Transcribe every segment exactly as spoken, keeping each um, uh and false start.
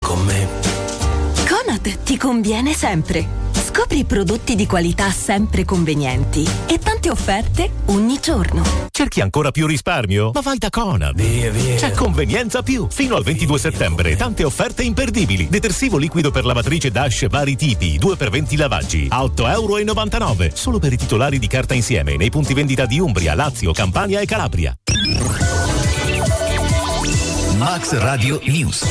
con me. Conad ti conviene sempre. Scopri prodotti di qualità sempre convenienti e tante offerte ogni giorno. Cerchi ancora più risparmio? Ma vai da Conad. Via, via. C'è Convenienza Più. Fino al ventidue settembre, tante offerte imperdibili. Detersivo liquido per lavatrice Dash vari tipi, due per venti lavaggi, a otto e novantanove euro. Solo per i titolari di Carta Insieme, nei punti vendita di Umbria, Lazio, Campania e Calabria. Max Radio News.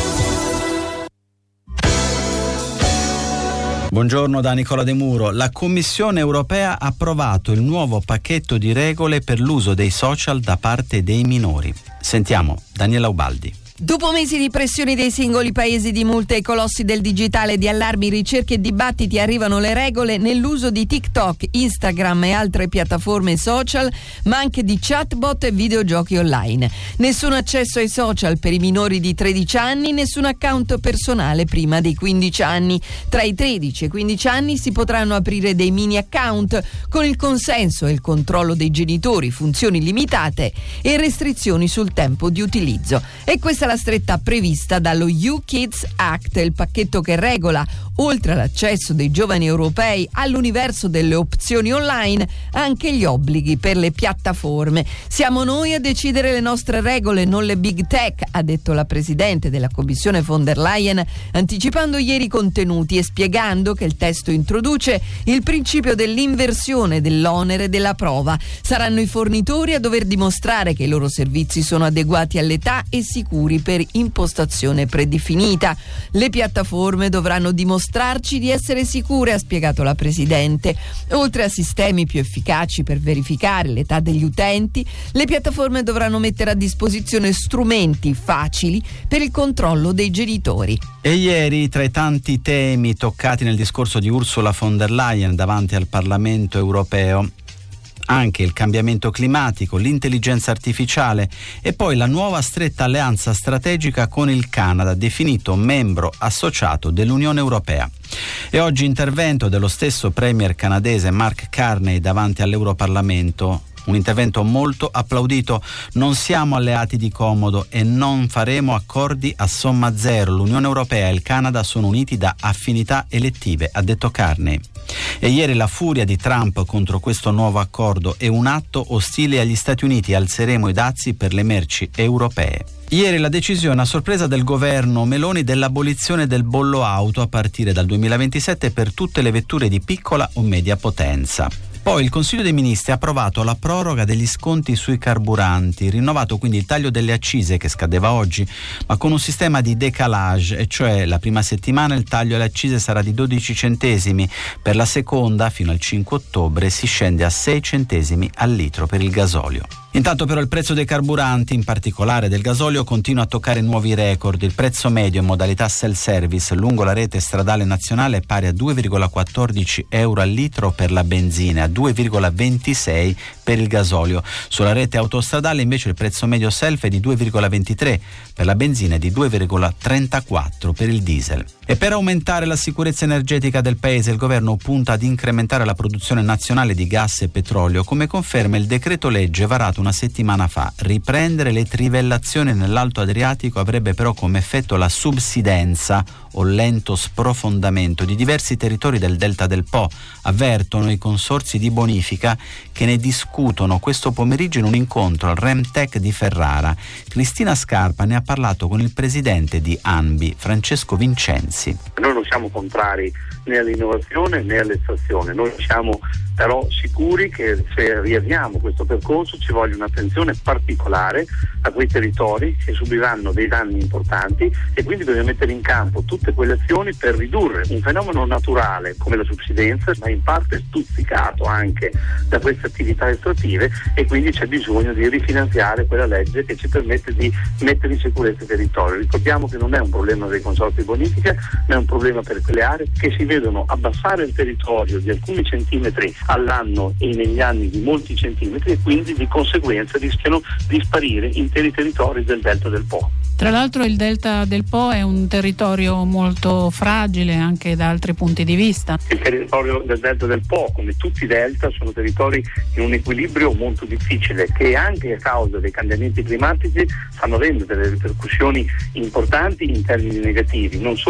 Buongiorno da Nicola De Muro. La Commissione europea ha approvato il nuovo pacchetto di regole per l'uso dei social da parte dei minori. Sentiamo Daniela Ubaldi. Dopo mesi di pressioni dei singoli paesi, di multe ai colossi del digitale, di allarmi, ricerche e dibattiti, arrivano le regole nell'uso di TikTok, Instagram e altre piattaforme social, ma anche di chatbot e videogiochi online. Nessun accesso ai social per i minori di tredici anni, nessun account personale prima dei quindici anni. Tra i tredici e i quindici anni si potranno aprire dei mini account con il consenso e il controllo dei genitori, funzioni limitate e restrizioni sul tempo di utilizzo. E questa la stretta prevista dallo You Kids Act, il pacchetto che regola, oltre all'accesso dei giovani europei all'universo delle opzioni online, anche gli obblighi per le piattaforme. Siamo noi a decidere le nostre regole, non le big tech, ha detto la presidente della Commissione von der Leyen, anticipando ieri i contenuti e spiegando che il testo introduce il principio dell'inversione dell'onere della prova. Saranno i fornitori a dover dimostrare che i loro servizi sono adeguati all'età e sicuri per impostazione predefinita. Le piattaforme dovranno dimostrarci di essere sicure, ha spiegato la Presidente. Oltre a sistemi più efficaci per verificare l'età degli utenti, le piattaforme dovranno mettere a disposizione strumenti facili per il controllo dei genitori. E ieri, tra i tanti temi toccati nel discorso di Ursula von der Leyen davanti al Parlamento europeo, anche il cambiamento climatico, l'intelligenza artificiale e poi la nuova stretta alleanza strategica con il Canada, definito membro associato dell'Unione Europea. E oggi intervento dello stesso premier canadese Mark Carney davanti all'Europarlamento. Un intervento molto applaudito. Non siamo alleati di comodo e non faremo accordi a somma zero. L'Unione Europea e il Canada sono uniti da affinità elettive, ha detto Carney. E ieri la furia di Trump contro questo nuovo accordo è un atto ostile agli Stati Uniti. Alzeremo i dazi per le merci europee. Ieri la decisione a sorpresa del governo Meloni dell'abolizione del bollo auto a partire dal duemilaventisette per tutte le vetture di piccola o media potenza. Poi il Consiglio dei Ministri ha approvato la proroga degli sconti sui carburanti, rinnovato quindi il taglio delle accise che scadeva oggi, ma con un sistema di decalage, e cioè la prima settimana il taglio alle accise sarà di dodici centesimi, per la seconda fino al cinque ottobre si scende a sei centesimi al litro per il gasolio. Intanto però il prezzo dei carburanti, in particolare del gasolio, continua a toccare nuovi record. Il prezzo medio in modalità self-service lungo la rete stradale nazionale è pari a due virgola quattordici euro al litro per la benzina e a due virgola ventisei per il gasolio. Sulla rete autostradale invece il prezzo medio self è di due virgola ventitré per la benzina e di due virgola trentaquattro per il diesel. E per aumentare la sicurezza energetica del paese il governo punta ad incrementare la produzione nazionale di gas e petrolio, come conferma il decreto legge varato una settimana fa. Riprendere le trivellazioni nell'Alto Adriatico avrebbe però come effetto la subsidenza o lento sprofondamento di diversi territori del delta del Po, avvertono i consorzi di bonifica che ne discutono questo pomeriggio in un incontro al Remtech di Ferrara. Cristina Scarpa ne ha parlato con il presidente di ANBI, Francesco Vincenzi. Noi non siamo contrari né all'innovazione né all'estrazione, noi siamo però sicuri che se riavviamo questo percorso ci voglia un'attenzione particolare a quei territori che subiranno dei danni importanti e quindi bisogna mettere in campo tutte quelle azioni per ridurre un fenomeno naturale come la subsidenza, ma in parte stuzzicato anche da queste attività estrattive, e quindi c'è bisogno di rifinanziare quella legge che ci permette di mettere in sicurezza i territori. Ricordiamo che non è un problema dei consorzi di bonifica, ma è un problema per quelle aree che si vedono abbassare il territorio di alcuni centimetri all'anno e negli anni di molti centimetri, e quindi di conseguenza rischiano di sparire interi territori del delta del Po. Tra l'altro il delta del Po è un territorio molto fragile anche da altri punti di vista. Il territorio del delta del Po, come tutti i delta, sono territori in un equilibrio molto difficile che anche a causa dei cambiamenti climatici stanno avendo delle ripercussioni importanti in termini negativi, non solo